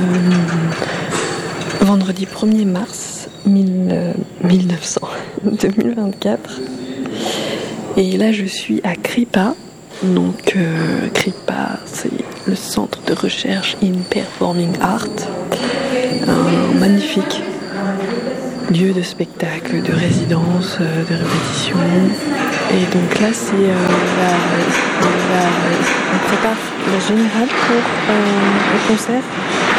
vendredi 1er mars 2024. Et là, je suis à Kripa. Donc, Kripa, c'est le centre de recherche in performing art. Un magnifique lieu de spectacle, de résidence, de répétition. Et donc là, c'est on prépare la générale pour le concert